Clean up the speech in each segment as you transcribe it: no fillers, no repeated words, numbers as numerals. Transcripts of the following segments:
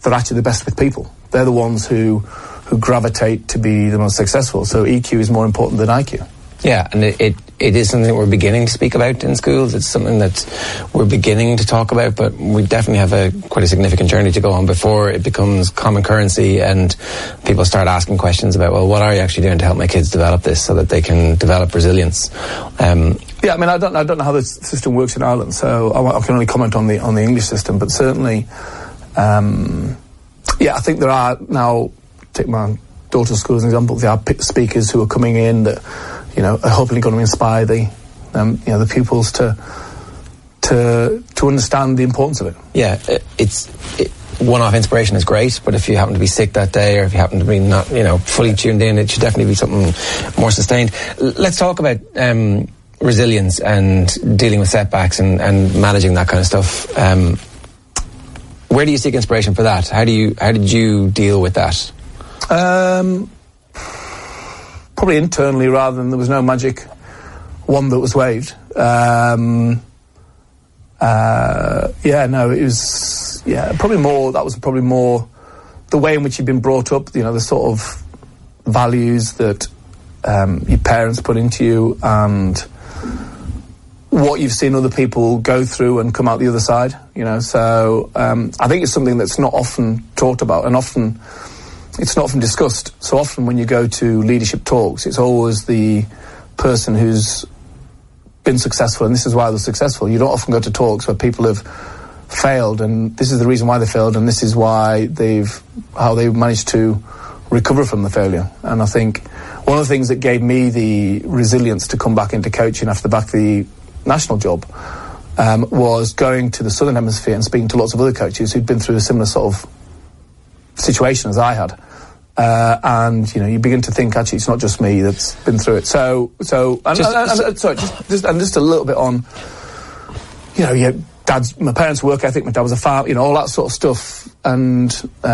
they're actually the best with people. They're the ones who gravitate to be the most successful. So EQ is more important than IQ. Yeah, and it is something that we're beginning to speak about in schools. It's something that we're beginning to talk about, but we definitely have quite a significant journey to go on before it becomes common currency and people start asking questions about, well, what are you actually doing to help my kids develop this so that they can develop resilience? Yeah, I mean, I don't know how the system works in Ireland, so I can only comment on the English system, but certainly, I think there are now, take my daughter's school as an example, there are speakers who are coming in that, are hopefully going to inspire the pupils to understand the importance of it. Yeah, one-off inspiration is great, but if you happen to be sick that day, or if you happen to be not, fully tuned in, it should definitely be something more sustained. Let's talk about resilience and dealing with setbacks and managing that kind of stuff. Where do you seek inspiration for that? How did you deal with that? Probably internally, rather than there was no magic wand that was waved. It was probably more. That was probably more the way in which you've been brought up. The sort of values that your parents put into you, and what you've seen other people go through and come out the other side. So I think it's something that's not often talked about, and often. It's not often discussed. So often when you go to leadership talks, it's always the person who's been successful, and this is why they're successful. You don't often go to talks where people have failed, and this is the reason why they failed, and this is why how they've managed to recover from the failure. And I think one of the things that gave me the resilience to come back into coaching after the back of the national job was going to the Southern Hemisphere and speaking to lots of other coaches who'd been through a similar sort of situation as I had, and you begin to think, actually it's not just me that's been through it. So just a little bit on, my parents' work ethic. My dad was a farmer, all that sort of stuff, and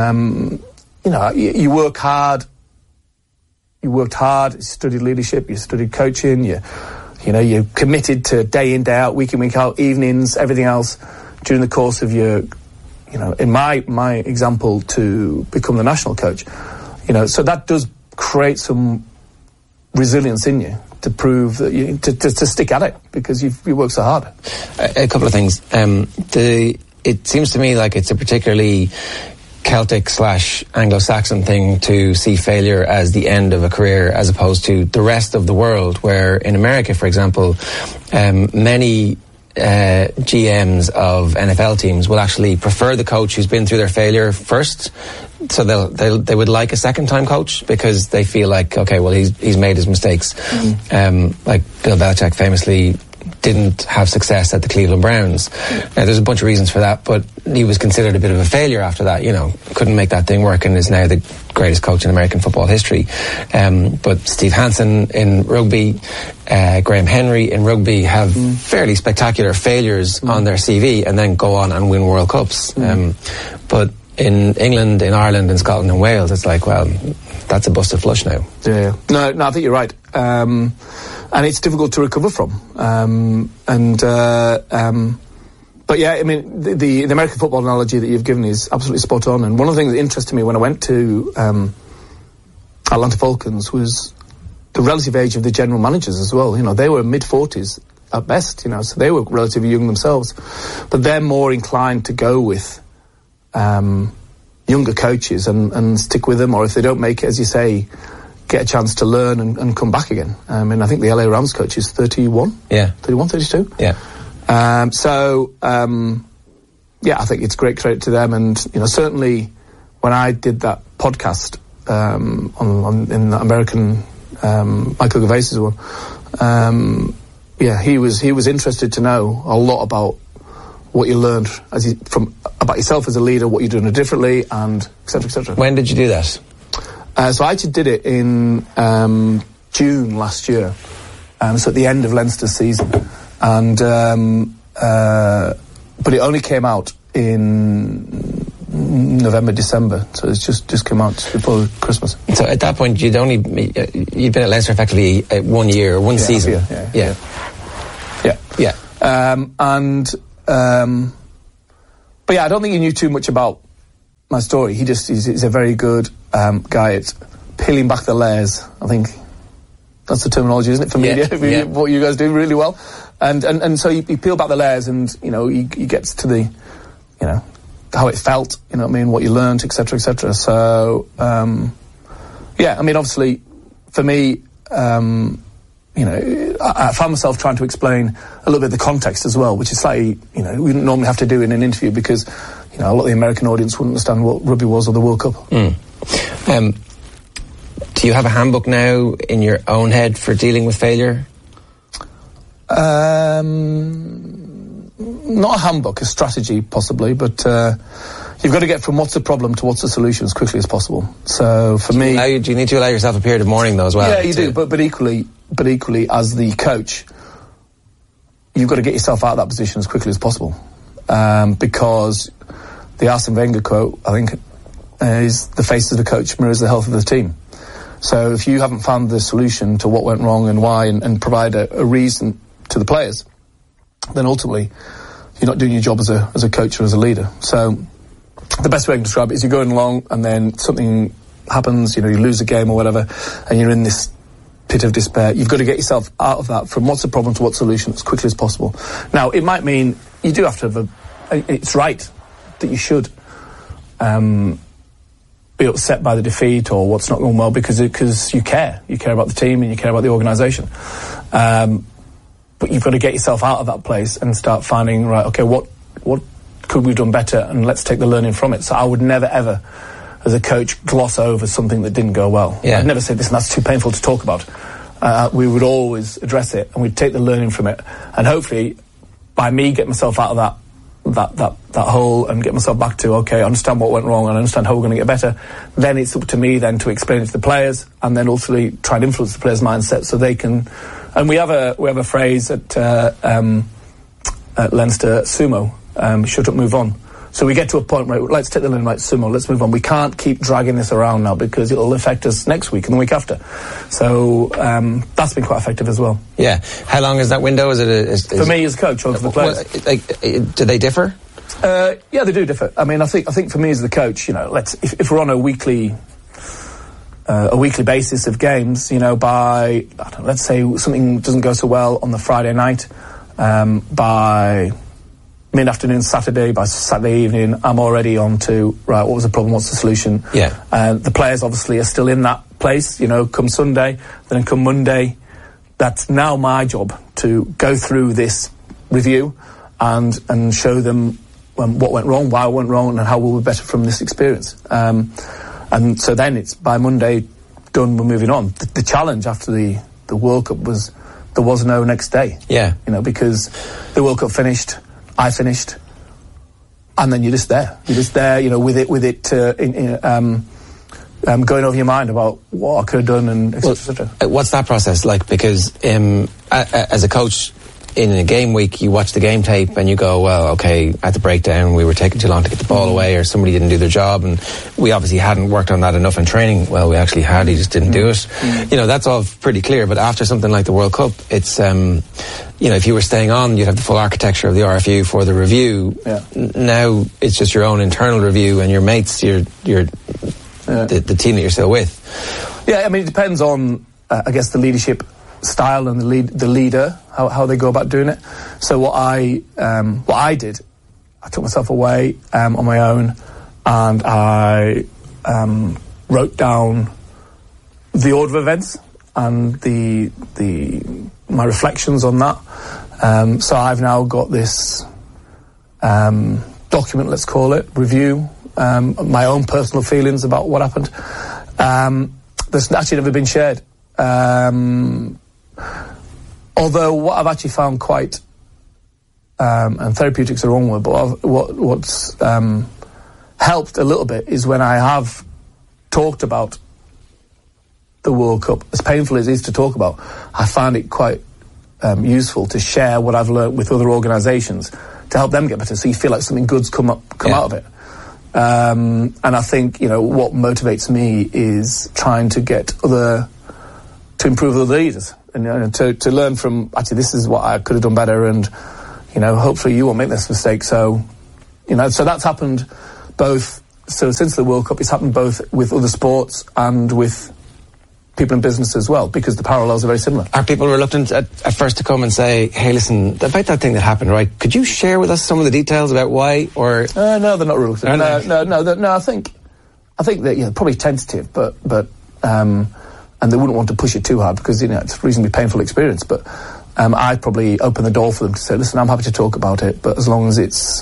you work hard. You worked hard. You studied leadership. You studied coaching. You're committed to day in, day out, week in, week out, evenings, everything else during the course of your. In my example, to become the national coach, so that does create some resilience in you to prove that to stick at it because you work so hard. A couple of things. It seems to me like it's a particularly Celtic / Anglo-Saxon thing to see failure as the end of a career, as opposed to the rest of the world, where in America, for example, many GMs of NFL teams will actually prefer the coach who's been through their failure first, so they would like a second-time coach because they feel like, okay, well, he's made his mistakes. Like Bill Belichick famously didn't have success at the Cleveland Browns. Now, there's a bunch of reasons for that, but he was considered a bit of a failure after that. Couldn't make that thing work, and is now the greatest coach in American football history. But Steve Hansen in rugby, Graham Henry in rugby have fairly spectacular failures on their CV, and then go on and win World Cups. But in England, in Ireland, in Scotland and Wales, it's like, well, that's a busted flush now. Yeah. No, I think you're right. And it's difficult to recover from. But yeah, I mean, the American football analogy that you've given is absolutely spot on. And one of the things that interested me when I went to Atlanta Falcons was the relative age of the general managers as well. They were mid-40s at best, so they were relatively young themselves. But they're more inclined to go with younger coaches and stick with them, or if they don't make it, as you say, get a chance to learn and come back again. I think the LA Rams coach is 31? Yeah. 31, 32? Yeah. I think it's great credit to them. And, certainly when I did that podcast in the American Michael Gervais's one, he was interested to know a lot about what you learned about yourself as a leader, what you're doing differently, and et cetera, et cetera. When did you do that? So I actually did it in June last year, so at the end of Leinster's season, and but it only came out in November, December, so it's just come out just before Christmas. So at that point, you'd been at Leinster effectively 1 year, one season. Yeah. But yeah, I don't think you knew too much about my story, he's a very good guy at peeling back the layers. I think that's the terminology, isn't it, for media? Yeah. What you guys do really well. And so you peel back the layers, and he gets to the, how it felt, what you learned, etc., etc. So obviously for me, I found myself trying to explain a little bit of the context as well, which is slightly, we wouldn't normally have to do in an interview, because a lot of the American audience wouldn't understand what rugby was or the World Cup. Do you have a handbook now in your own head for dealing with failure? Not a handbook, a strategy possibly, but you've got to get from what's the problem to what's the solution as quickly as possible. So for me... Do you need to allow yourself a period of mourning though as well? Yeah, you do, but equally as the coach, you've got to get yourself out of that position as quickly as possible. Because the Arsene Wenger quote, I think, is the face of the coach mirrors the health of the team. So if you haven't found the solution to what went wrong and why, and provide a reason to the players, then ultimately you're not doing your job as a coach or as a leader. So the best way I can describe it is you're going along and then something happens, you lose a game or whatever, and you're in this pit of despair. You've got to get yourself out of that, from what's the problem to what solution, as quickly as possible. Now, it might mean you do have to have it's right that you should be upset by the defeat or what's not going well, because you care about the team and you care about the organisation. But you've got to get yourself out of that place and start finding, right, okay, what could we have done better, and let's take the learning from it. So I would never ever, as a coach, gloss over something that didn't go well. Yeah. I'd never say, listen, that's too painful to talk about. We would always address it, and we'd take the learning from it, and hopefully by me getting myself out of that hole and get myself back to, okay, I understand what went wrong and I understand how we're going to get better, then it's up to me then to explain it to the players, and then ultimately try and influence the players' mindset so they can. And we have a phrase at Leinster, sumo, shut up, move on. So we get to a point where let's take the learning, right, sumo, let's move on. We can't keep dragging this around now, because it'll affect us next week and the week after. So that's been quite effective as well. Yeah. How long is that window? Is it for me as a coach or for the players? Do they differ? Yeah, they do differ. I mean, I think for me as the coach, if we're on a weekly basis of games, by let's say something doesn't go so well on the Friday night, by mid-afternoon Saturday, by Saturday evening, I'm already on to, right, what was the problem, what's the solution? Yeah. The players obviously are still in that place, come Sunday, then come Monday. That's now my job to go through this review and show them what went wrong, why it went wrong, and how we'll be better from this experience. And so then it's by Monday, done, we're moving on. The challenge after the World Cup was there was no next day. Yeah. Because the World Cup finished, I finished, and then you're just there. You're just there, with it going over your mind about what I could have done, and et cetera, et cetera. What's that process like? Because as a coach, in a game week, you watch the game tape and you go, well, okay, at the breakdown we were taking too long to get the ball away, or somebody didn't do their job, and we obviously hadn't worked on that enough in training. Well, we actually had, he just didn't do it. That's all pretty clear. But after something like the World Cup, it's if you were staying on, you'd have the full architecture of the RFU for the review. Yeah. Now it's just your own internal review and your mates, the team that you're still with. Yeah, I mean, it depends on I guess the leadership style and the leader, how they go about doing it. So what I did, I took myself away on my own, and I wrote down the order of events and my reflections on that. So I've now got this document, let's call it, review, my own personal feelings about what happened. That's actually never been shared. Although what I've actually found quite, and therapeutic's the wrong word, but what's helped a little bit is when I have talked about the World Cup, as painful as it is to talk about, I find it quite useful to share what I've learned with other organisations to help them get better, so you feel like something good's come out of it. And I think, what motivates me is trying to get to improve other leaders, and to learn from, actually, this is what I could have done better, and hopefully you won't make this mistake. So so that's happened both so since the World Cup, it's happened both with other sports and with people in business as well, because the parallels are very similar. Are people reluctant at first to come and say, hey, listen, about that thing that happened, right? Could you share with us some of the details about why? Or no, they're not reluctant. No. I think that probably tentative, but and they wouldn't want to push it too hard because it's a reasonably painful experience. But I'd probably open the door for them to say, listen, I'm happy to talk about it, but as long as it's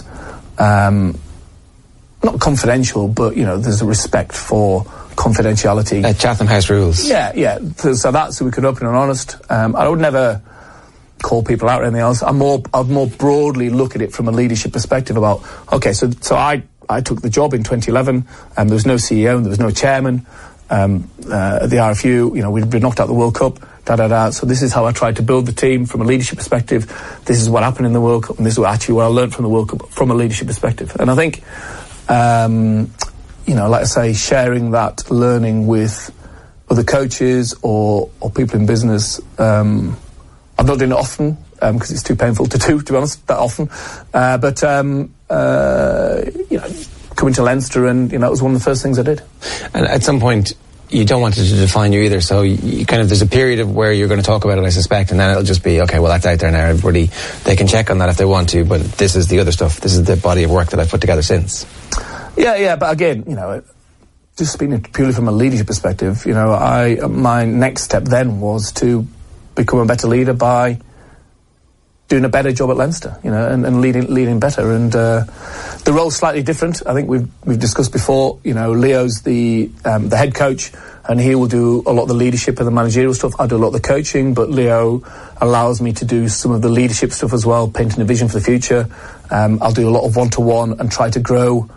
not confidential, but there's a respect for confidentiality. Chatham House rules. Yeah. So we could open and honest. I would never call people out or anything else. I'd more broadly look at it from a leadership perspective about, okay, so I took the job in 2011, and there was no CEO, and there was no chairman at the RFU. We'd been knocked out of the World Cup. So this is how I tried to build the team from a leadership perspective. This is what happened in the World Cup, and this is what I learned from the World Cup from a leadership perspective. And I think, like I say, sharing that learning with other coaches or people in business. I'm not doing it often because it's too painful to do, to be honest, that often. But coming to Leinster, and it was one of the first things I did. And at some point, you don't want it to define you either, so you kind of, there's a period of where you're going to talk about it, I suspect, and then it'll just be, okay, well, that's out there now, everybody, they can check on that if they want to, but this is the other stuff, this is the body of work that I've put together since. Yeah, but again, just speaking purely from a leadership perspective, my next step then was to become a better leader by doing a better job at Leinster, and leading better. And the role's slightly different. I think we've discussed before. Leo's the head coach, and he will do a lot of the leadership and the managerial stuff. I do a lot of the coaching, but Leo allows me to do some of the leadership stuff as well, painting a vision for the future. I'll do a lot of one-to-one and try to grow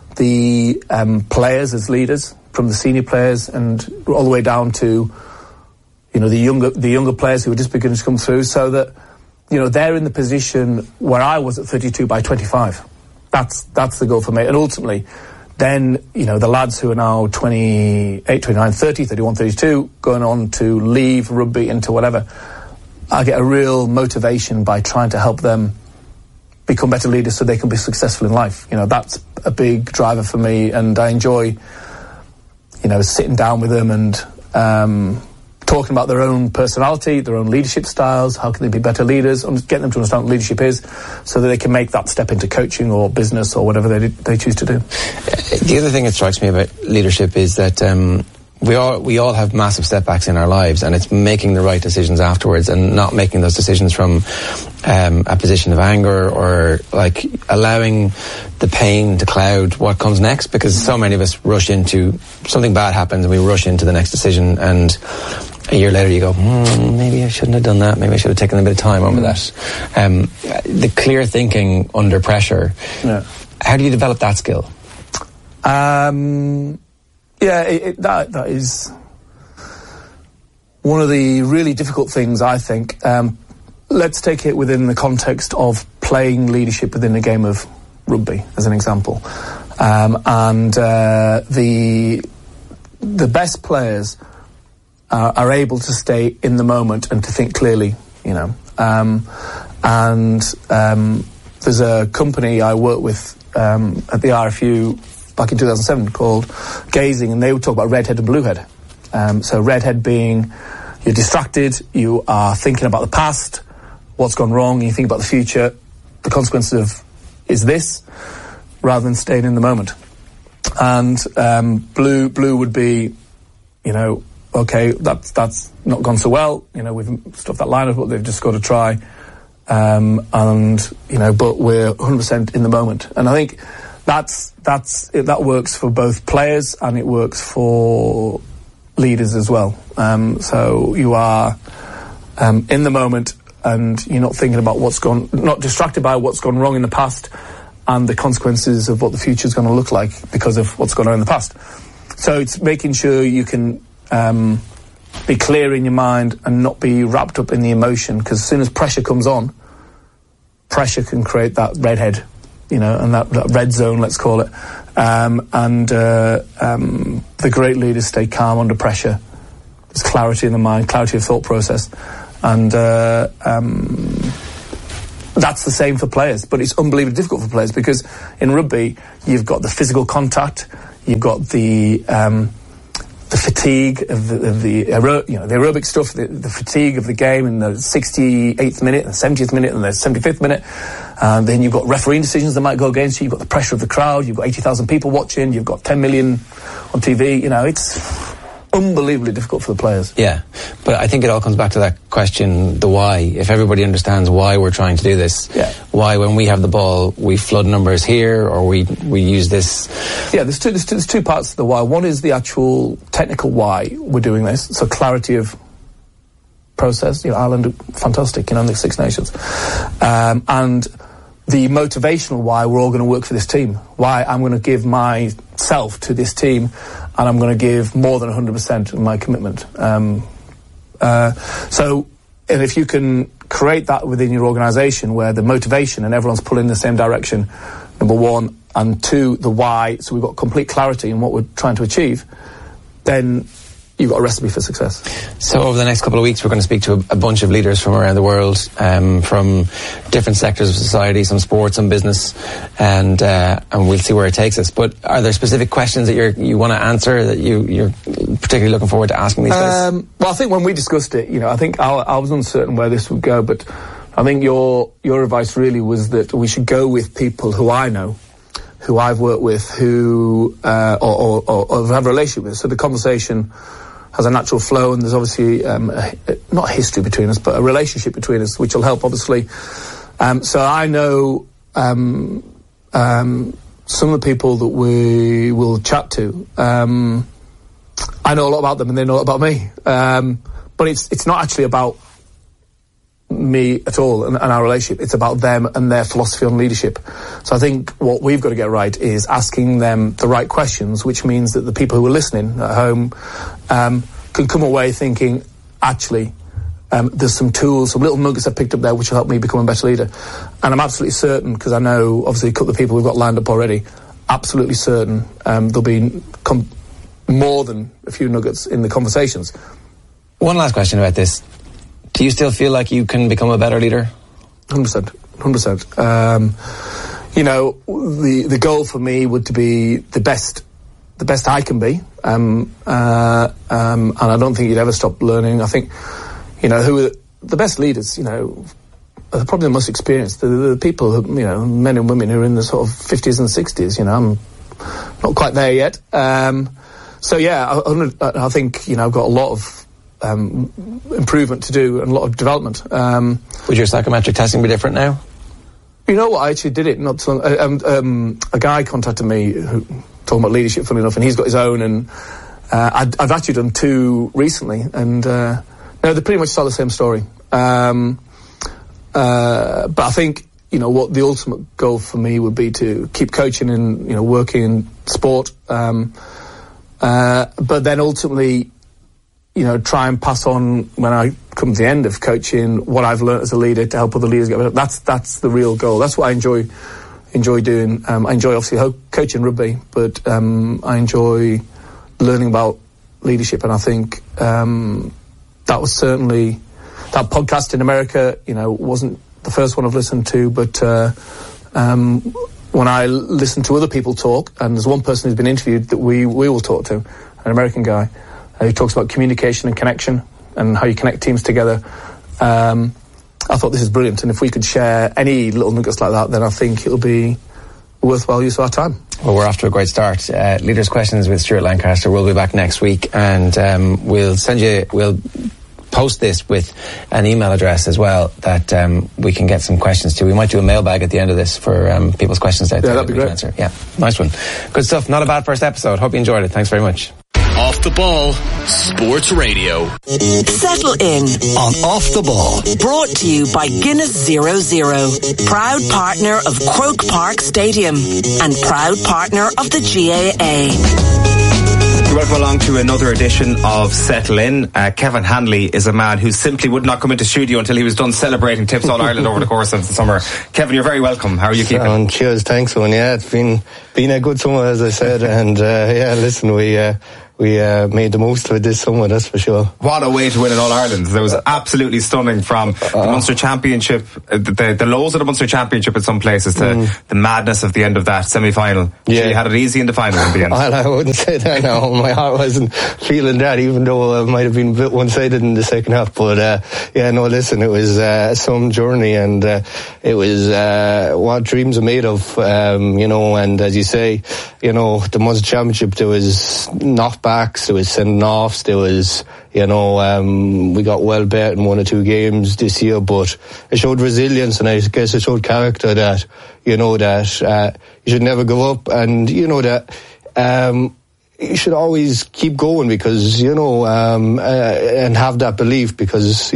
the players as leaders, from the senior players and all the way down to the younger players who are just beginning to come through, so that they're in the position where I was at 32 by 25. That's the goal for me. And ultimately, then, the lads who are now 28, 29, 30, 31, 32, going on to leave rugby into whatever, I get a real motivation by trying to help them become better leaders so they can be successful in life. That's a big driver for me, and I enjoy, sitting down with them and talking about their own personality, their own leadership styles, how can they be better leaders, and getting them to understand what leadership is so that they can make that step into coaching or business or whatever they choose to do. The other thing that strikes me about leadership is that we all have massive setbacks in our lives, and it's making the right decisions afterwards and not making those decisions from a position of anger or like allowing the pain to cloud what comes next, because so many of us rush into something bad happens and we rush into the next decision, and a year later you go, maybe I shouldn't have done that, maybe I should have taken a bit of time over that. The clear thinking under pressure, how do you develop that skill? That is one of the really difficult things, I think. Let's take it within the context of playing leadership within the game of rugby, as an example. The best players are able to stay in the moment and to think clearly, there's a company I work with at the RFU back in 2007 called Gazing, and they would talk about redhead and bluehead. So redhead being you're distracted, you are thinking about the past, what's gone wrong, you think about the future, the consequences of is this, rather than staying in the moment. And blue would be, okay, that's not gone so well, we've stuffed that line up, but they've just got to try, but we're 100% in the moment. And I think that works for both players and it works for leaders as well. So you are in the moment and you're not thinking about not distracted by what's gone wrong in the past and the consequences of what the future is going to look like because of what's gone on in the past. So it's making sure you can be clear in your mind and not be wrapped up in the emotion, because as soon as pressure comes on, pressure can create that redhead, and that red zone, let's call it. The great leaders stay calm under pressure. There's clarity in the mind, clarity of thought process. And that's the same for players, but it's unbelievably difficult for players because in rugby you've got the physical contact, you've got the fatigue of the aerobic stuff, the fatigue of the game in the 68th minute, the 70th minute, and the 75th minute. Then you've got refereeing decisions that might go against you. You've got the pressure of the crowd. You've got 80,000 people watching. You've got 10 million on TV. It's unbelievably difficult for the players. Yeah, but I think it all comes back to that question, the why. If everybody understands why we're trying to do this, why when we have the ball we flood numbers here or we use this. Yeah, there's two parts to the why. One is the actual technical why we're doing this, so clarity of process. Ireland, fantastic, the Six Nations, and the motivational why we're all going to work for this team. Why I'm going to give myself to this team, and I'm going to give more than 100% of my commitment. And if you can create that within your organisation where the motivation and everyone's pulling in the same direction, number one, and two, the why, so we've got complete clarity in what we're trying to achieve, then you've got a recipe for success. So over the next couple of weeks we're going to speak to a bunch of leaders from around the world, from different sectors of society, some sports, some business, and we'll see where it takes us. But are there specific questions that you want to answer that you're particularly looking forward to asking these guys? Well, I think when we discussed it, I think I was uncertain where this would go, but I think your advice really was that we should go with people who I know, who I've worked with, who or have a relationship with. So the conversation has a natural flow, and there's obviously not a history between us, but a relationship between us, which will help, obviously. So I know some of the people that we will chat to. I know a lot about them, and they know a lot about me. But it's not actually about me at all and our relationship. It's about them and their philosophy on leadership. So I think what we've got to get right is asking them the right questions, which means that the people who are listening at home can come away thinking, actually, there's some tools, some little nuggets I picked up there which will help me become a better leader. And I'm absolutely certain, because I know obviously a couple of people we've got lined up already, absolutely certain there'll be more than a few nuggets in the conversations. One last question about this. Do you still feel like you can become a better leader? 100%. The goal for me would to be the best I can be, and I don't think you'd ever stop learning. I think, who are the best leaders, are probably the most experienced. The people who, men and women who are in the sort of 50s and 60s. I'm not quite there yet. I think, I've got a lot of improvement to do and a lot of development. Would your psychometric testing be different now? You know what? I actually did it not so long. A guy contacted me talking about leadership, funny enough, and he's got his own. And I've actually done two recently, and they pretty much tell the same story. But I think what the ultimate goal for me would be to keep coaching and working in sport, but then ultimately, try and pass on, when I come to the end of coaching, what I've learned as a leader to help other leaders get better. That's the real goal. That's what I enjoy doing. I enjoy obviously coaching rugby, but I enjoy learning about leadership. And I think that was certainly, that podcast in America, wasn't the first one I've listened to, but when I listen to other people talk, and there's one person who's been interviewed that we will talk to, an American guy, who talks about communication and connection and how you connect teams together. I thought this is brilliant, and if we could share any little nuggets like that, then I think it'll be a worthwhile use of our time. Well, we're off to a great start. Leaders' Questions with Stuart Lancaster will be back next week, and we'll post this with an email address as well that we can get some questions to. We might do a mailbag at the end of this for people's questions out there. Yeah, that'd be great. Answer. Yeah, nice one. Good stuff. Not a bad first episode. Hope you enjoyed it. Thanks very much. Off the Ball Sports Radio. Settle in on Off the Ball. Brought to you by Guinness 00, proud partner of Croke Park Stadium and proud partner of the GAA. Welcome along to another edition of Settle In. Kevin Hanley is a man who simply would not come into studio until he was done celebrating Tips All Ireland over the course of the summer. Kevin, you're very welcome. How are you keeping? Cheers, thanks, one. Yeah, it's been a good summer, as I said, and listen, made the most of it this summer, that's for sure. What a way to win an All-Ireland. It was absolutely stunning, from the Munster Championship, the lows of the Munster Championship in some places, to the madness of the end of that semi-final. Yeah. So you had it easy in the final in the end. Well, I wouldn't say that now. My heart wasn't feeling that, even though it might have been a bit one-sided in the second half. But listen, it was some journey, and it was what dreams are made of, and as you say, the Munster Championship, there was knockbacks, there was sending offs, there was, we got well bet in 1 or 2 games this year, but it showed resilience, and I guess it showed character that, that you should never give up, and, that you should always keep going, because, and have that belief, because,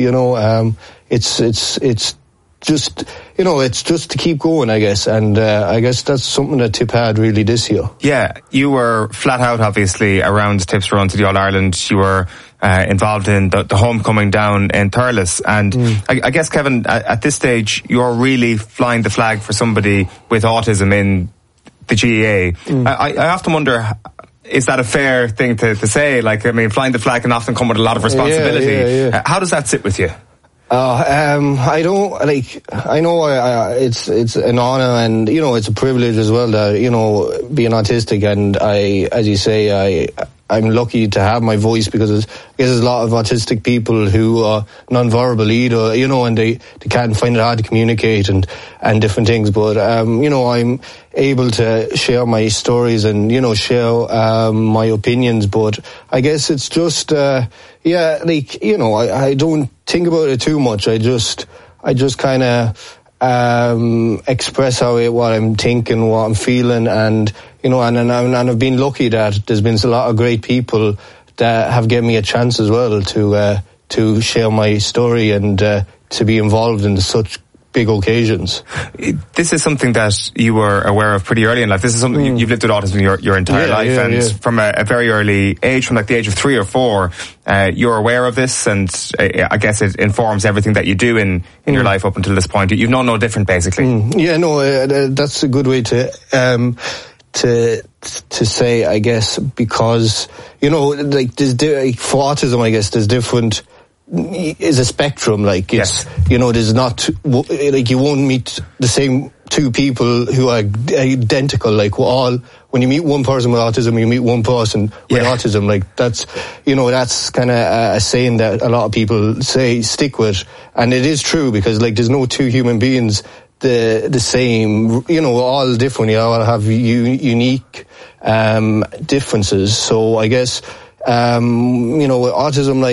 it's just, it's just to keep going, I guess. And I guess that's something that Tip had really this year. Yeah, you were flat out, obviously, around Tip's run to the All-Ireland. You were involved in the homecoming down in Thurles. And I guess, Kevin, at this stage, you're really flying the flag for somebody with autism in the GAA. I often wonder, is that a fair thing to say? Flying the flag can often come with a lot of responsibility. Yeah. How does that sit with you? I don't, I know it's an honour, and, it's a privilege as well that, being autistic, and as you say, I'm lucky to have my voice, because I guess there's a lot of autistic people who are non-verbal either, and they can't find it hard to communicate and different things, but, I'm able to share my stories and, share, my opinions, but I guess it's just, I don't think about it too much. I just kind of express what I'm thinking, what I'm feeling, and and I've been lucky that there's been a lot of great people that have given me a chance as well to share my story and to be involved in such big occasions. This is something that you were aware of pretty early in life. This is something you've lived with autism your entire life, and from a very early age, from the age of 3 or 4, you're aware of this, and I guess it informs everything that you do in your life up until this point. You've known no different, basically. That's a good way to say, I guess, because there's for autism, I guess there's different. Is a spectrum, there's not, you won't meet the same 2 people who are identical, when you meet one person with autism, you meet one person with autism, that's kind of a saying that a lot of people stick with, and it is true, because there's no 2 human beings the same, all different, you all have unique differences, so I guess, with autism,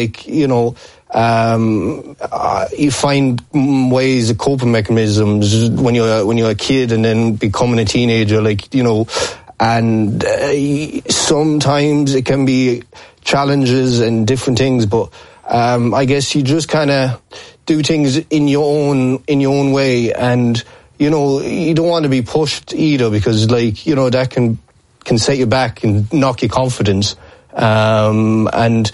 you find ways of coping mechanisms when you're a kid and then becoming a teenager, and sometimes it can be challenges and different things, but I guess you just kind of do things in your own way, and you don't want to be pushed either, because that can set you back and knock your confidence, and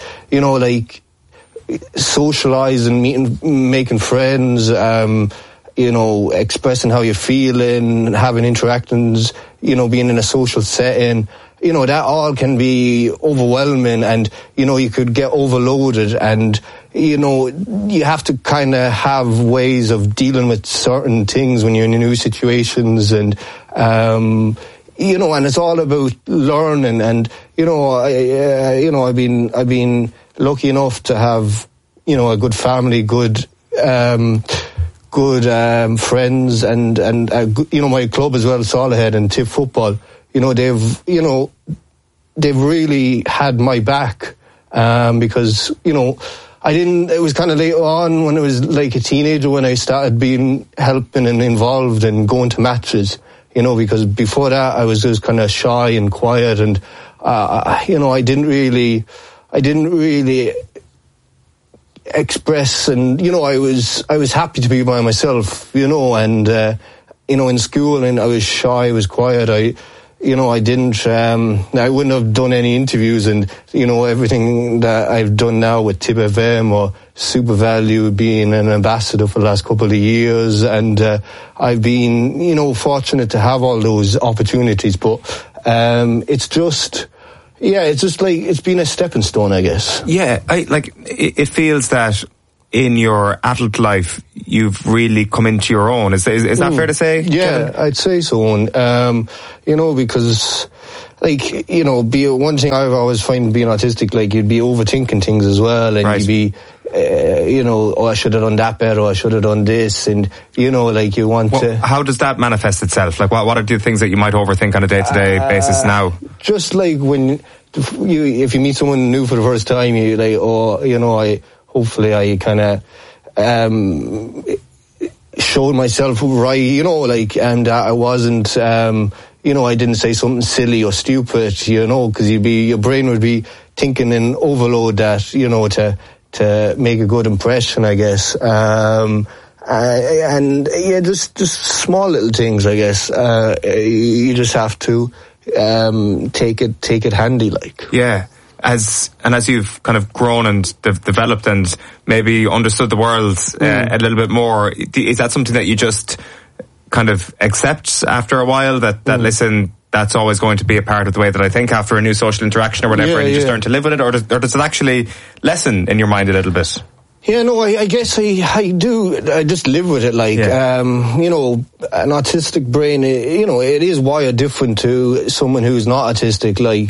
socializing, making friends, expressing how you're feeling, having interactions, being in a social setting, that all can be overwhelming, and, you could get overloaded, and, you have to kind of have ways of dealing with certain things when you're in new situations, and, and it's all about learning, and, I've been lucky enough to have, a good family, good friends, and my club as well, Solihull and Tip Football. They've really had my back, because it was kind of later on when I was a teenager when I started helping and involved and going to matches. Because before that I was just kind of shy and quiet, and I didn't really express, and I was happy to be by myself, and in school, and I was shy, I was quiet, I wouldn't have done any interviews, and everything that I've done now with Tip FM or Super Value, being an ambassador for the last couple of years, and I've been fortunate to have all those opportunities, but it's just yeah, it's just like it's been a stepping stone, I guess. Yeah, it feels that in your adult life you've really come into your own. Is that fair to say? Yeah, I'd say so. Because one thing I've always found being autistic, like you'd be overthinking things as well, and right. you'd be I should have done that better, or I should have done this, and you want to. How does that manifest itself? Like, what are the things that you might overthink on a day-to-day basis now? Just like when if you meet someone new for the first time, you like, hopefully I kind of showed myself right, and I wasn't, I didn't say something silly or stupid, because your brain would be thinking in overload that, to make a good impression, I guess. Just small little things, I guess. You just have to take it handy, like. Yeah. As you've kind of grown and developed and maybe understood the world a little bit more, is that something that you just kind of accept after a while, that listen, that's always going to be a part of the way that I think after a new social interaction or whatever, and you just learn to live with it, or does it actually lessen in your mind a little bit? Yeah, no, I guess I do. I just live with it, like, an autistic brain, it is wired different to someone who's not autistic, like,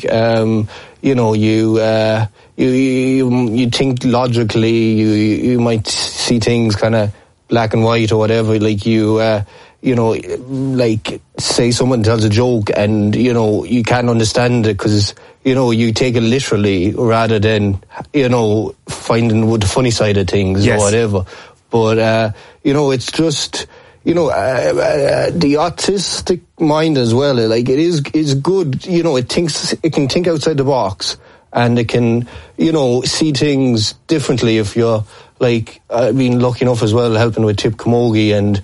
you think logically, you might see things kind of black and white or whatever, like like say someone tells a joke and, you can't understand it because, you take it literally rather than, finding the funny side of things or whatever. But, it's just, the autistic mind as well, like is good, it can think outside the box and it can, see things differently if you're, like, I've been lucky enough as well helping with Tip Camogie and,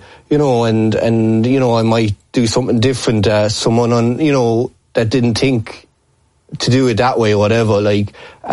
I might do something different, someone on, that didn't think to do it that way or whatever, like,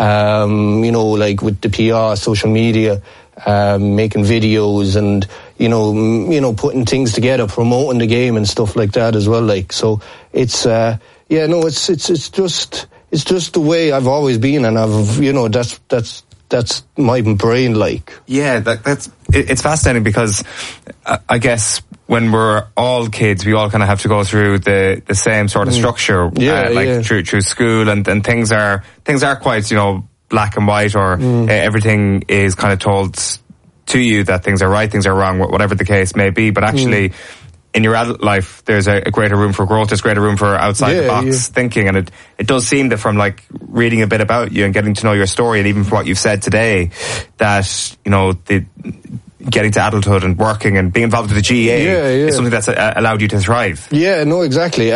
like with the PR, social media, making videos and, putting things together, promoting the game and stuff like that as well, like, so it's, it's just the way I've always been, and I've, that's my brain, like. Yeah, it's fascinating because I guess when we're all kids, we all kind of have to go through the same sort of structure, through school, and things are quite, black and white, or everything is kind of told to you that things are right, things are wrong, whatever the case may be. But actually, in your adult life, there's a greater room for growth, there's greater room for outside the box thinking, and it does seem that from like reading a bit about you and getting to know your story, and even from what you've said today, that the getting to adulthood and working and being involved with the GAA is something that's allowed you to thrive. Yeah, no, exactly.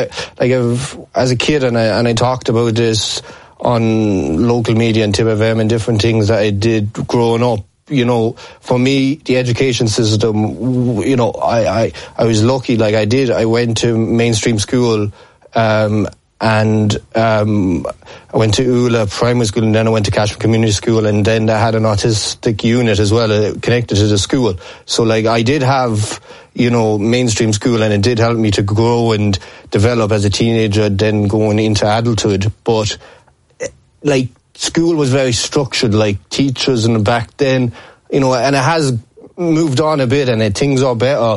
As a kid, and I talked about this on local media and Tip FM and different things that I did growing up. For me, the education system, I was lucky, like I went to mainstream school, and I went to Ula Primary School, and then I went to Cashman Community School, and then I had an autistic unit as well connected to the school. So like I did have, mainstream school, and it did help me to grow and develop as a teenager, then going into adulthood. But like school was very structured, like teachers and back then, and it has moved on a bit, and things are better.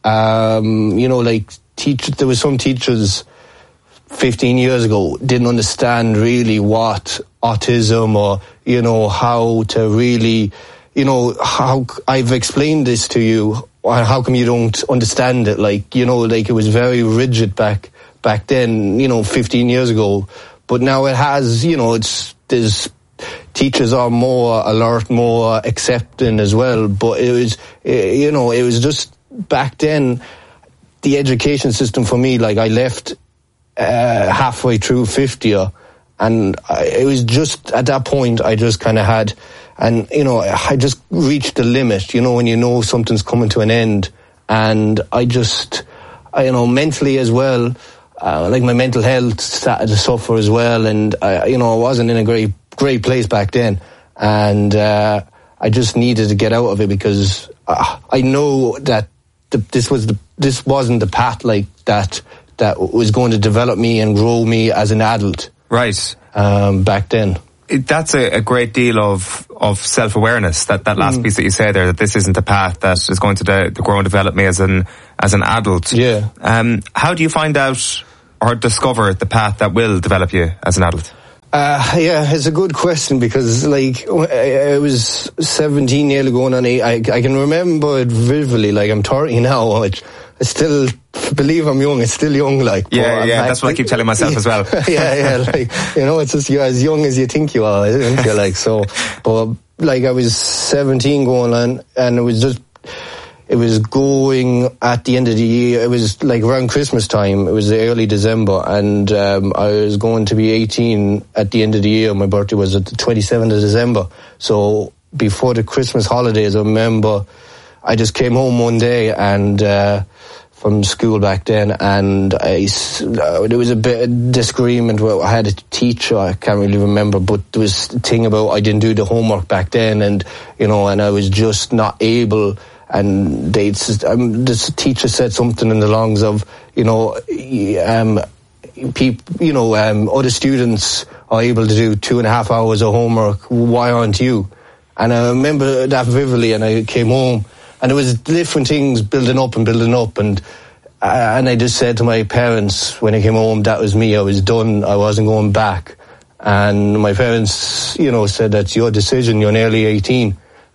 Like there was some teachers 15 years ago didn't understand really what autism, or how to really, how I've explained this to you, how come you don't understand it, like it was very rigid back then, 15 years ago. But now it has, there's teachers are more alert, more accepting as well. But it was, it was just back then, the education system for me, like I left halfway through fifth year, and it was just at that point I just kind of had, and I just reached the limit, when something's coming to an end, and I just, mentally as well, like my mental health started to suffer as well, and I wasn't in a great place back then, and I just needed to get out of it, because I know that this wasn't the path like that was going to develop me and grow me as an adult. Right. back then. That's a great deal of self-awareness, that last piece that you say there, that this isn't the path that is going to grow and develop me as an adult. Yeah. How do you find out or discover the path that will develop you as an adult? Yeah, it's a good question, because like I was 17 nearly going on 8. I can remember it vividly. Like, I'm 30 now, which I still believe I'm young. It's still young, like. Yeah, that's what I keep telling myself as well. yeah, like, it's just, you're as young as you think you are, isn't you? Like, so, but like, I was 17 going on, and it was going at the end of the year. It was like around Christmas time. It was early December, and I was going to be 18 at the end of the year. My birthday was at the 27th of December. So before the Christmas holidays, I remember I just came home one day and from school back then, and there was a bit of disagreement. I had a teacher, I can't really remember, but there was a thing about I didn't do the homework back then, and and I was just not able. And this teacher said something in the lines of, other students are able to do 2.5 hours of homework. Why aren't you? And I remember that vividly. And I came home, and there was different things building up, and I just said to my parents when I came home, that was me. I was done. I wasn't going back. And my parents, said, that's your decision. You're nearly 18,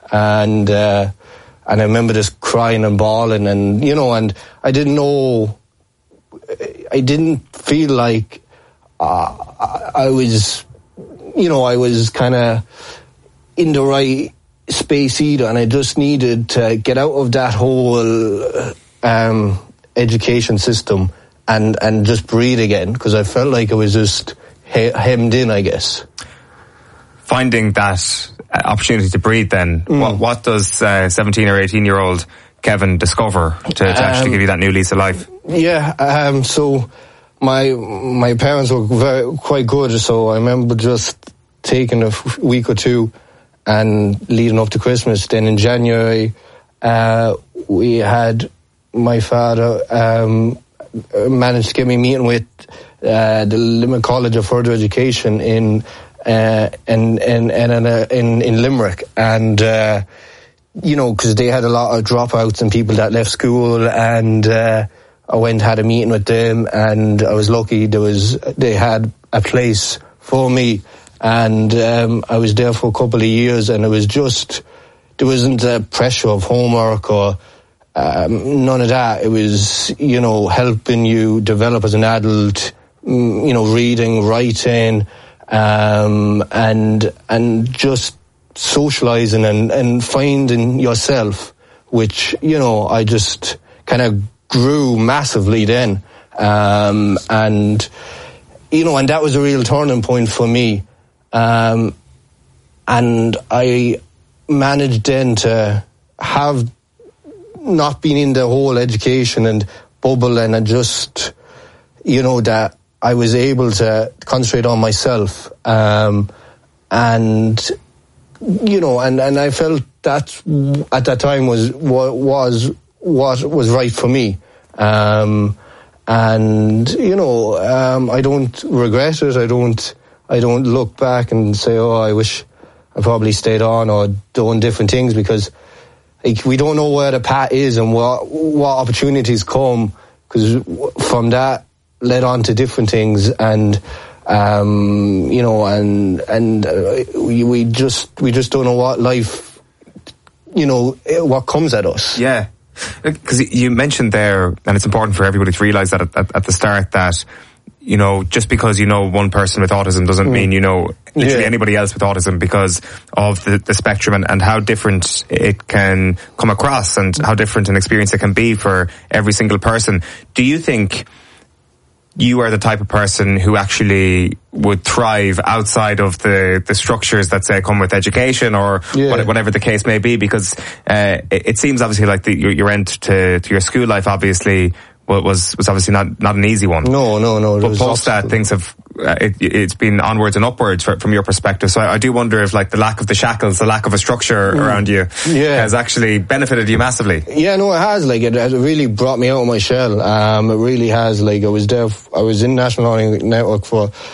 and I remember just crying and bawling, and and I didn't know. I didn't feel like I was, I was kind of in the right space either, and I just needed to get out of that whole education system and just breathe again, because I felt like I was just hemmed in, I guess. Finding that opportunity to breathe, then, what does 17 or 18-year-old Kevin discover to actually give you that new lease of life? Yeah, so my parents were quite good, so I remember just taking a week or two and leading up to Christmas. Then in January, we had my father managed to get me meeting with the Limerick College of Further Education in Limerick, and because they had a lot of dropouts and people that left school, and I went and had a meeting with them, and I was lucky they had a place for me, and I was there for a couple of years, and it was just, there wasn't the pressure of homework or none of that. It was helping you develop as an adult, reading, writing, and just socializing and finding yourself, which I just kind of grew massively then, and that was a real turning point for me, and I managed then to have not been in the whole education and bubble, and I just that I was able to concentrate on myself, and I felt that at that time was what was right for me, I don't regret it. I don't look back and say, oh, I wish I probably stayed on or done different things, because we don't know where the path is and what opportunities come, because from that led on to different things, and we just don't know what life, what comes at us. Yeah, because you mentioned there, and it's important for everybody to realise that at the start, that just because one person with autism doesn't mean literally anybody else with autism, because of the spectrum and how different it can come across, and how different an experience it can be for every single person. Do you think you are the type of person who actually would thrive outside of the structures that say come with education, or whatever the case may be? Because it seems obviously like your end to your school life obviously was obviously not an easy one. No. But post that, things have it's been onwards and upwards from your perspective. So I do wonder if the lack of the shackles, the lack of a structure around you, has actually benefited you massively. Yeah, no, it has. It really brought me out of my shell. It really has. I was in National Learning Network for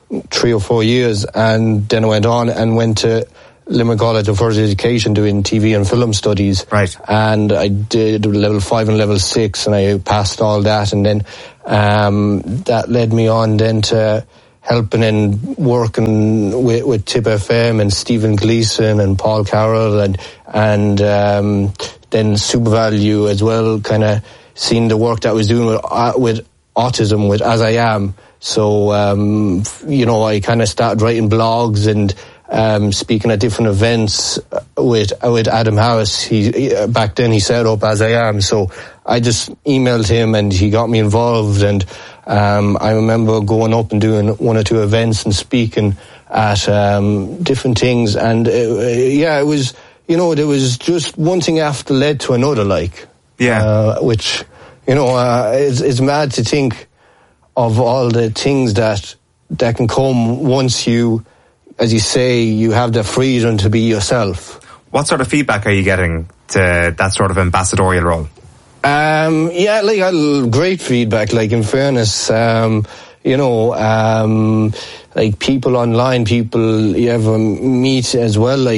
3 or 4 years, and then I went on and went to Limerick College of Further Education doing TV and film studies. Right. And I did level 5 and level 6, and I passed all that, and then that led me on then to helping and working with Tip FM and Stephen Gleeson and Paul Carroll and then Super Value as well, kind of seeing the work that I was doing with autism, with As I Am. So, I kind of started writing blogs and speaking at different events with Adam Harris. He back then he set up As I Am, so I just emailed him and he got me involved. And I remember going up and doing 1 or 2 events and speaking at different things. And it was, there was just one thing after led to another, which it's mad to think of all the things that can come once you, as you say, you have the freedom to be yourself. What sort of feedback are you getting to that sort of ambassadorial role? Great feedback. In fairness, people online, people you ever meet as well.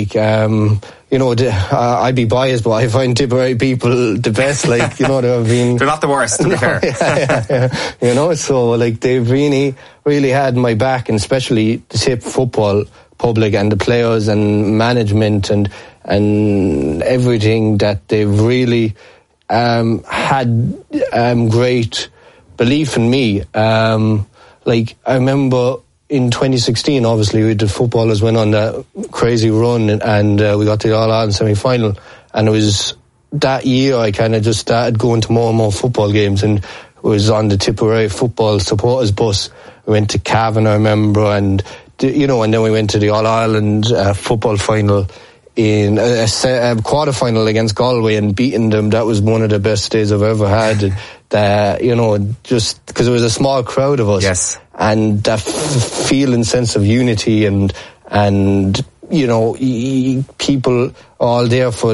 I'd be biased, but I find Tipperary people the best. They've been. They're not the worst, to be fair. So they've really had my back, and especially the Tip football public and the players and management and everything, that they've really had great belief in me. I remember in 2016, obviously, the footballers went on that crazy run and we got to the All-Ireland semi-final. And it was that year I kind of just started going to more and more football games, and was on the Tipperary football supporters bus. We went to Cavan, I remember, and then we went to the All-Ireland football final in a quarter-final against Galway and beating them. That was one of the best days I've ever had. Just because it was a small crowd of us. Yes. And that feeling, sense of unity and people all there for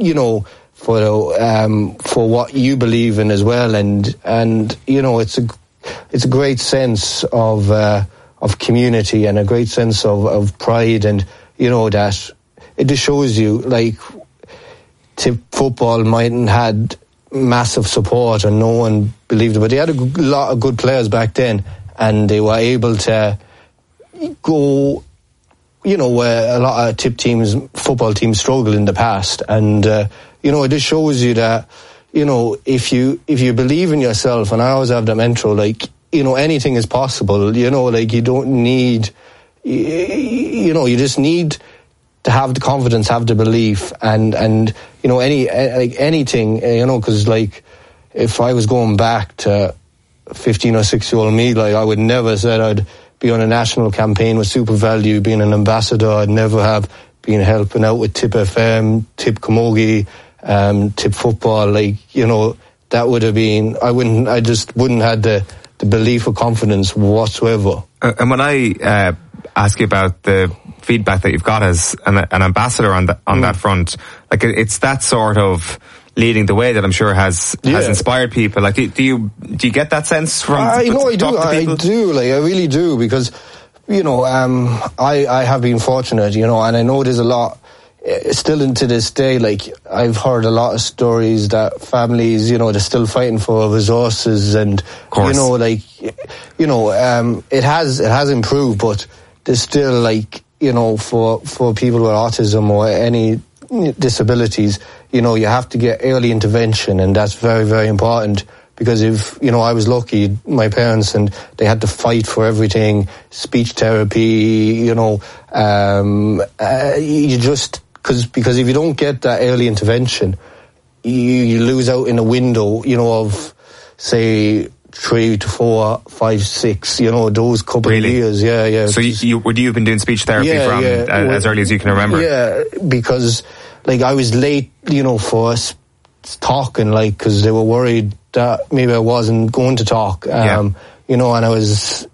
what you believe in as well. And it's a great sense of community and a great sense of pride, and that it just shows you Tip football mightn't had massive support and no one believed it, but they had a lot of good players back then, and they were able to go where a lot of Tip teams, football teams, struggled in the past. And it just shows you that if you believe in yourself, and I always have that mantra, anything is possible. You don't need, you just need to have the confidence, have the belief, and anything, because if I was going back to 15 or 16-year-old me, I would never have said I'd be on a national campaign with Super Value, being an ambassador. I'd never have been helping out with Tip FM, Tip Camogie, Tip football. That would have been, I just wouldn't have the belief or confidence whatsoever. And when I ask you about the feedback that you've got as an ambassador on that front, it's that sort of leading the way that I'm sure has inspired people. Do you get that sense from? I do. I really do, because I have been fortunate, and I know there's a lot still into this day. I've heard a lot of stories that families, they're still fighting for resources, and it has improved, but there's still for people with autism or any disabilities, you have to get early intervention, and that's very, very important. Because if, I was lucky, my parents, and they had to fight for everything, speech therapy, because if you don't get that early intervention, you lose out in a window, of, say, 3 to 4, 5, 6, those couple of years. Yeah. So would you have been doing speech therapy as early as you can remember? Yeah, because I was late, for us talking, because they were worried that maybe I wasn't going to talk. And I was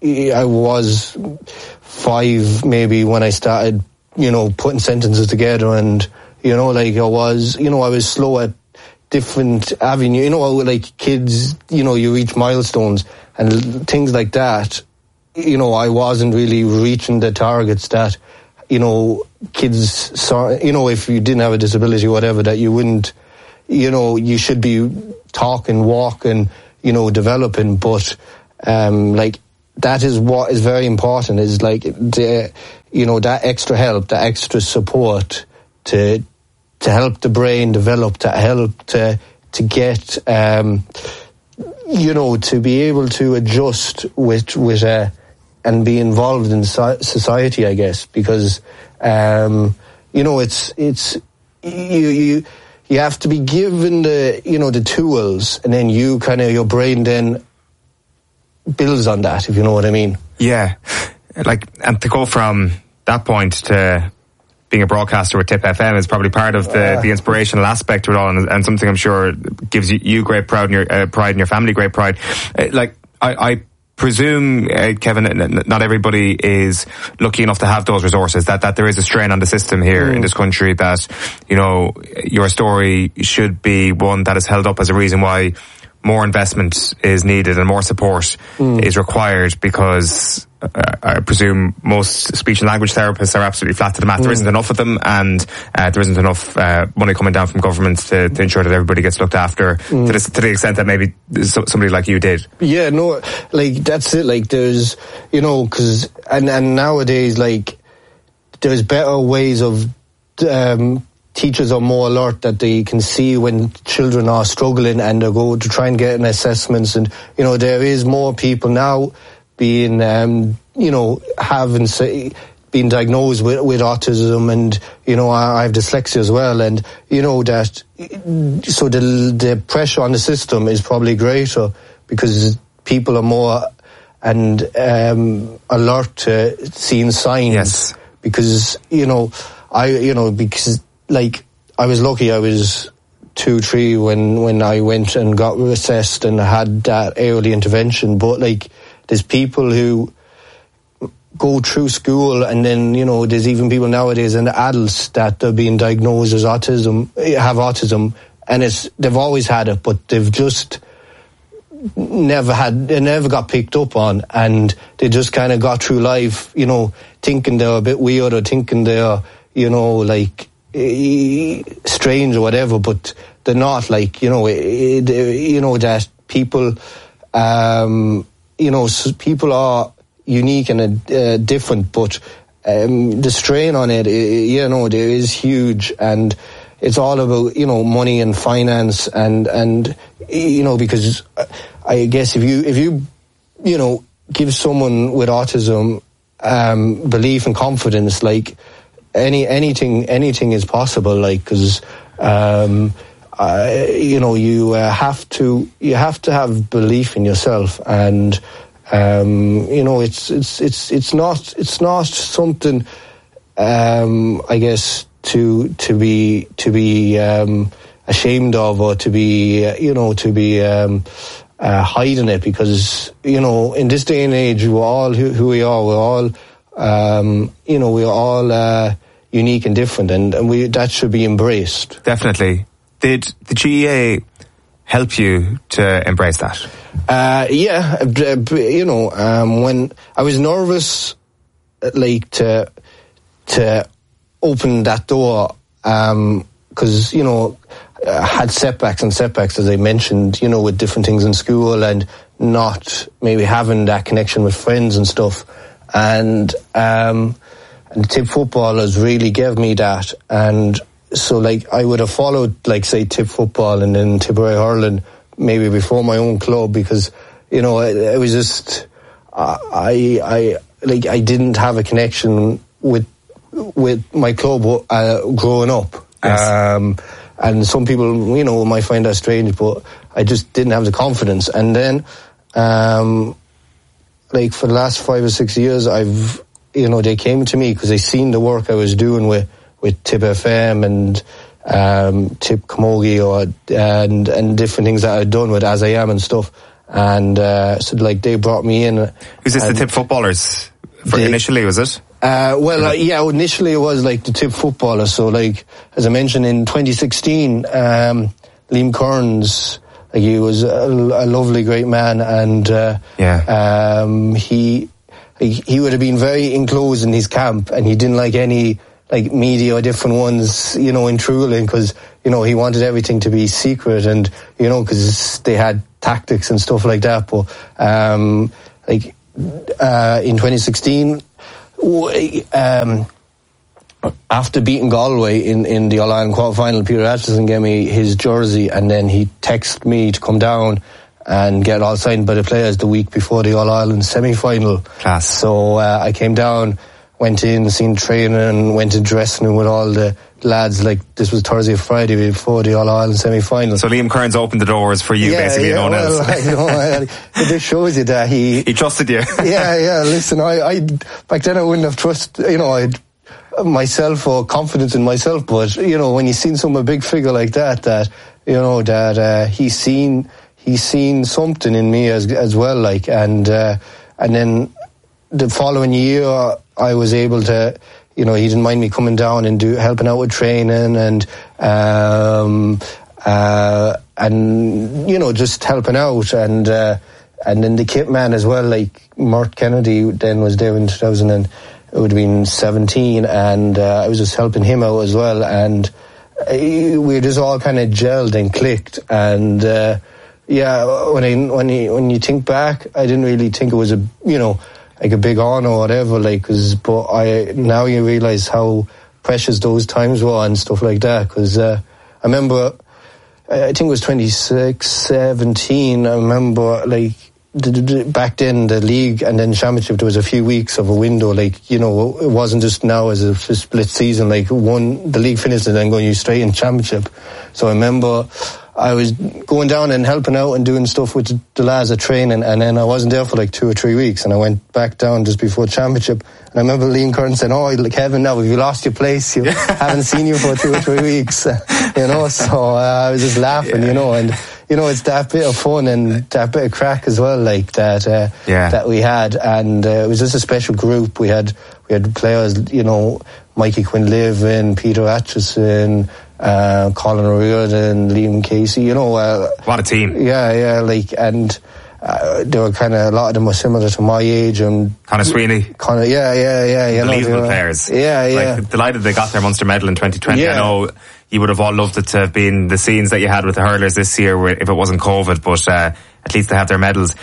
5 maybe when I started, putting sentences together, and I was slow at different avenue, kids, you reach milestones and things like that. you know, I wasn't really reaching the targets that, you know, kids saw, you know, if you didn't have a disability or whatever, that you wouldn't, you know, you should be talking, walking, you know, developing, but like that is what is very important, is like the, you know, that extra help, that extra support to help the brain develop, to help to get you know, to be able to adjust with and be involved in society, I guess, because you know, it's you have to be given the, you know, the tools, and then you kind of, your brain then builds on that, if you know what I mean. Yeah, like, and to go from that point to being a broadcaster with Tip FM is probably part of the inspirational aspect to it all, and something I'm sure gives you great pride, and your pride, and your family great pride. Like, I presume, Kevin, not everybody is lucky enough to have those resources, that there is a strain on the system here in this country, that, you know, your story should be one that is held up as a reason why more investment is needed and more support is required, because I presume most speech and language therapists are absolutely flat to the mat. There isn't enough of them, and there isn't enough money coming down from government to ensure that everybody gets looked after to the extent that maybe somebody like you did. Yeah, no, like, that's it. Like, there's, you know, because and nowadays, like, there's better ways of teachers are more alert, that they can see when children are struggling, and they go to try and get an assessments, and, you know, there is more people now being you know, being diagnosed with autism, and, you know, I have dyslexia as well, and, you know, that, so the pressure on the system is probably greater, because people are more and alert to seeing signs. Yes. Because, you know, because, like, I was lucky, I was 2-3 when I went and got assessed and had that early intervention, but, like, there's people who go through school, and then, you know, there's even people nowadays, and adults, that are being diagnosed as have autism, and they've always had it, but they've just never got picked up on, and they just kind of got through life, you know, thinking they're a bit weird, or thinking they're, you know, like, strange or whatever, but they're not. Like, you know, you know, that people, you know, people are unique and different, but the strain on it, you know, there is huge, and it's all about, you know, money and finance, and you know, because I guess if you you know, give someone with autism belief and confidence, like, anything is possible, like, because you know, you have to have belief in yourself, and you know, it's not something I guess to be ashamed of, or to be you know, to be hiding it, because, you know, in this day and age, we're all who we are. We're all you know, we're all unique and different, and that should be embraced. Definitely. Did the GEA help you to embrace that? Yeah, you know, when I was nervous, like, to open that door, because, you know, I had setbacks, as I mentioned, you know, with different things in school, and not maybe having that connection with friends and stuff, and Tip footballers really gave me that, and so, like, I would have followed, like, say, Tip football and then Tipperary hurling maybe before my own club, because, you know, it was just I didn't have a connection with my club growing up. Yes. And some people, you know, might find that strange, but I just didn't have the confidence. And then, like, for the last 5 or 6 years, you know, they came to me because they seen the work I was doing with Tip FM and Tip Camogie, and different things that I'd done with As I Am and stuff. And so, like, they brought me in. Who's this, the Tip footballers? Initially, was it? Yeah, initially it was, like, the Tip footballers. So, like, as I mentioned, in 2016, Liam Kearns, like, he was a lovely, great man, and he he would have been very enclosed in his camp, and he didn't like any like media or different ones, you know, intruding, because, you know, he wanted everything to be secret, and, you know, because they had tactics and stuff like that. But in 2016, after beating Galway in the All-Ireland quarter-final, Peter Atchison gave me his jersey, and then he texted me to come down and get it all signed by the players the week before the All-Ireland semi-final. Class. So I came down, went in, seen training, went to dressing room with all the lads. Like, this was Thursday or Friday before the All-Ireland semi-final. So Liam Kearns opened the doors for you, basically, no one else. I know, it shows you that he trusted you. Listen, I back then I wouldn't have trusted, you know, I'd myself or confidence in myself, but, you know, when you've seen some a big figure like that, you know, that he's seen something in me as well, like, and then the following year I was able to, you know, he didn't mind me coming down and helping out with training and you know, just helping out, and then the kit man as well, like Mort Kennedy then was there in 2000, and it would have been 17, and I was just helping him out as well, and we just all kind of gelled and clicked, and when you think back, I didn't really think it was like a big honour or whatever, like, but now you realise how precious those times were and stuff like that, because I remember, I think it was 2017, I remember, like, back then the league and then championship, there was a few weeks of a window, like, you know, it wasn't just now as a split season, like the league finished and then going you straight in championship. So I remember I was going down and helping out and doing stuff with the lads at training, and then I wasn't there for like 2 or 3 weeks, and I went back down just before championship, and I remember Liam Kearns saying, "Oh, Kevin, now have you lost your place? You haven't seen you for 2 or 3 weeks," you know. So I was just laughing, you know, and you know, it's that bit of fun and that bit of crack as well, like that that we had, and it was just a special group. We had players, you know, Mikey Quinlivan, Peter Atchison, Colin O'Riordan, Liam Casey, you know. What a team. Yeah, like, and they were kind of, a lot of them were similar to my age, and Conor Sweeney. Unbelievable players. Like, delighted they got their Munster medal in 2020. Yeah. I know you would have all loved it to have been the scenes that you had with the hurlers this year if it wasn't COVID, but at least they have their medals.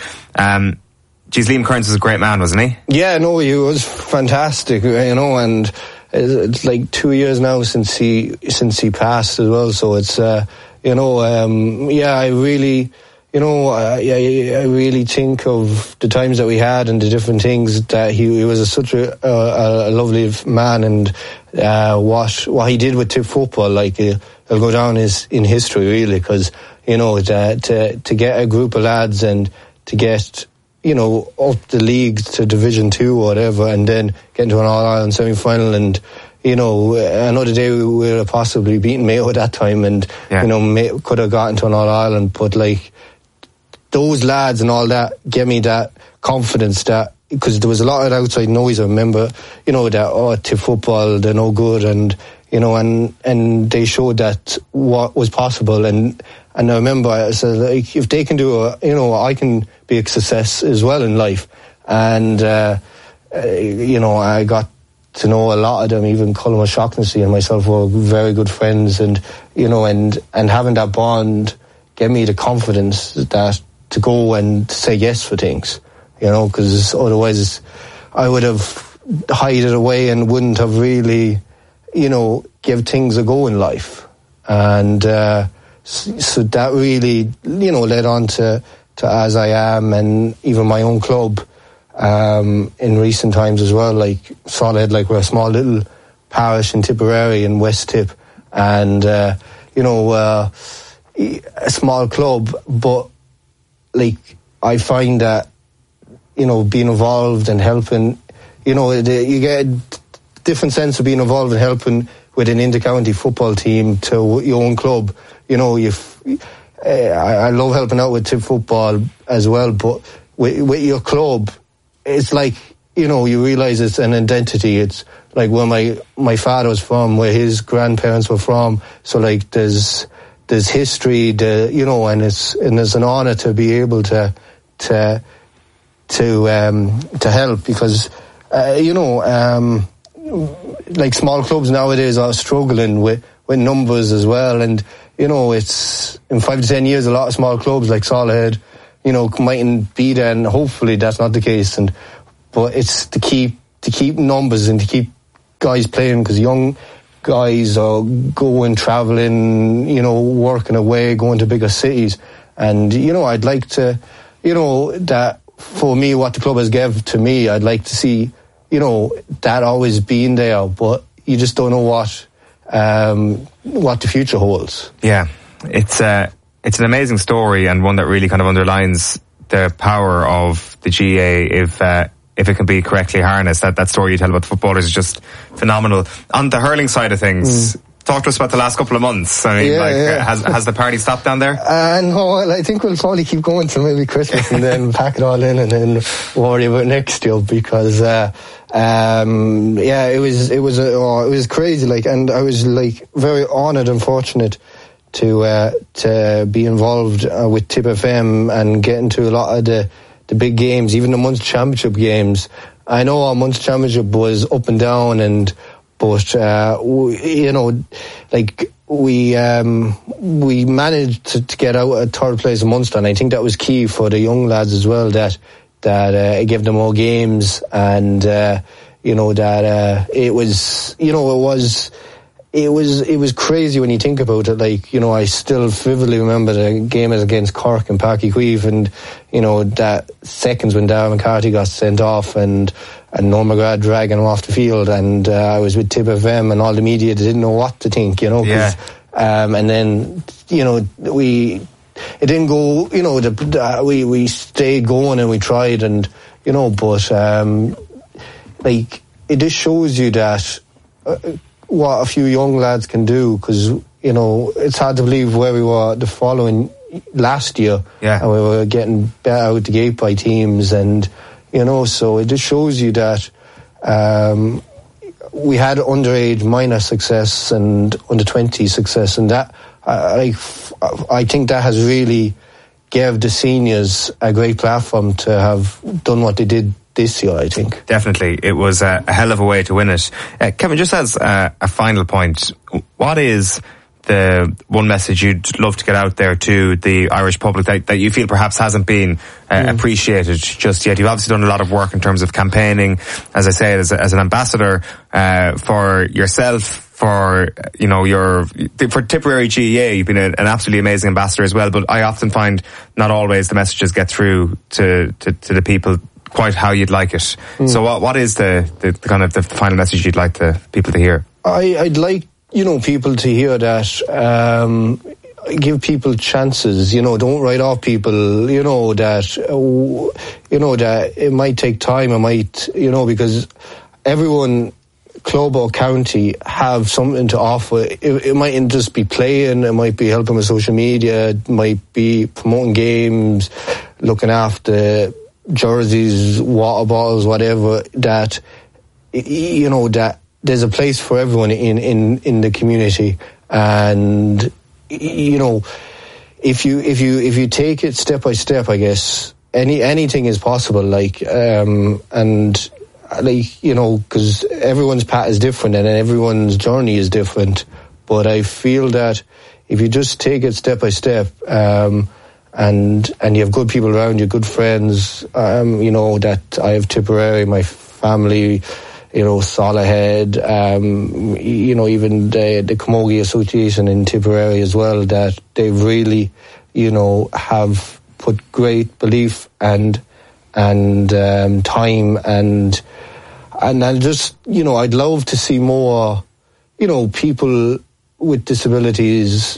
Liam Kearns was a great man, wasn't he? Yeah, no, he was fantastic, you know, and it's like 2 years now since he passed as well, so it's you know, I really, you know, I really think of the times that we had and the different things that he was such a lovely man, and what he did with Tip football, like, it'll go down in history, really, because, you know, to get a group of lads and to get, you know, up the league to Division 2 or whatever, and then get into an All-Ireland semi-final, and, you know, another day we would have possibly beaten Mayo at that time, and, you know, could have gotten to an All-Ireland, but, like, those lads and all that gave me that confidence, that, because there was a lot of outside noise, I remember, you know, that, to football, they're no good, and, you know, and they showed that what was possible, and I remember I said, like, if they can do it, you know, I can be a success as well in life. And, you know, I got to know a lot of them, even Colin O'Shaughnessy and myself were very good friends, and, you know, and having that bond gave me the confidence that to go and say yes for things, you know, because otherwise I would have hid it away and wouldn't have really, you know, give things a go in life. And so that really, you know, led on to as I am, and even my own club in recent times as well, like Solid, like we're a small little parish in Tipperary in West Tip, and you know, a small club, but like I find that, you know, being involved and helping, you know, you get a different sense of being involved and helping with an inter-county football team to your own club. You know, I love helping out with Tip football as well, but with your club, it's like, you know, you realise it's an identity. It's like where my father was from, where his grandparents were from. So like there's history, you know, and it's an honour to be able to help, because like small clubs nowadays are struggling with numbers as well, and it's in 5 to 10 years a lot of small clubs like Solihull mightn't be there, and hopefully that's not the case. But it's to keep numbers and to keep guys playing, because young guys are going travelling, working away, going to bigger cities, and I'd like to, that for me, what the club has given to me, I'd like to see that always being there, but you just don't know what the future holds. Yeah, it's an amazing story, and one that really kind of underlines the power of the GAA if it can be correctly harnessed. That story you tell about the footballers is just phenomenal. On the hurling side of things, talk to us about the last couple of months. I mean, has the party stopped down there? No, I think we'll probably keep going till maybe Christmas and then pack it all in and then worry about next year, because it was crazy, and I was very honoured and fortunate to be involved with Tip FM and get into a lot of the big games, even the Munster Championship games. I know our Munster Championship was up and down, but we managed to get out at third place in Munster, and I think that was key for the young lads as well, that it gave them more games, and it was crazy when you think about it. I still vividly remember the game against Cork and Páirc Uí Chaoimh, and that seconds when Darragh McCarthy got sent off and Noel McGrath dragging him off the field, and I was with Tip FM, and all the media didn't know what to think, and then it didn't go, we stayed going and we tried, and but it just shows you that what a few young lads can do, because it's hard to believe where we were the following last year, and we were getting better out the gate by teams, and so it just shows you that we had underage minor success and under 20 success, and that I think that has really gave the seniors a great platform to have done what they did this year, I think. Definitely. It was a hell of a way to win it. Kevin, just as a final point, what is the one message you'd love to get out there to the Irish public that you feel perhaps hasn't been appreciated just yet? You've obviously done a lot of work in terms of campaigning, as I say, as an ambassador for yourself, for Tipperary GAA. You've been an absolutely amazing ambassador as well, but I often find not always the messages get through to the people quite how you'd like it. So what is the kind of the final message you'd like the people to hear? I'd like people to hear that give people chances, don't write off people, that it might take time, it might, because everyone, club or county, have something to offer. It mightn't just be playing, it might be helping with social media, it might be promoting games, looking after jerseys, water bottles, whatever, that that there's a place for everyone in the community, and if you take it step by step, I guess anything is possible, because everyone's path is different and everyone's journey is different, but I feel that if you just take it step by step, and you have good people around you, good friends, that I have Tipperary, my family, Solihull, even the Camogie Association in Tipperary as well, that they really, have put great belief and time and I just, I'd love to see more, people with disabilities,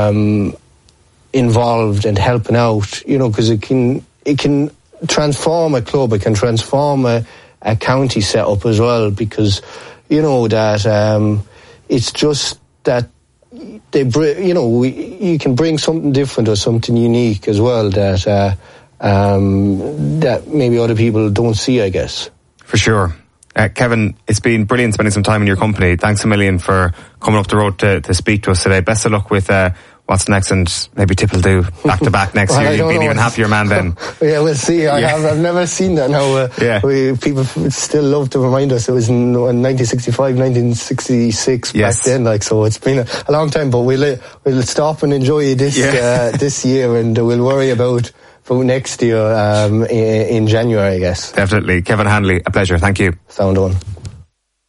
involved and helping out, because it can transform a club, it can transform a county setup as well, because that it's just that they bring, you can bring something different or something unique as well that that maybe other people don't see, I guess. For sure. Kevin, it's been brilliant spending some time in your company. Thanks a million for coming up the road to speak to us today. Best of luck with what's next, and maybe Tip will do back to back next year. You'll be an even happier man then. Yeah, we'll see. I've never seen that now. People still love to remind us it was in 1965, 1966 back then. Like, so it's been a long time, but we'll stop and enjoy this this year, and we'll worry about next year in January, I guess. Definitely. Kevin Hanley, a pleasure. Thank you. Sound on.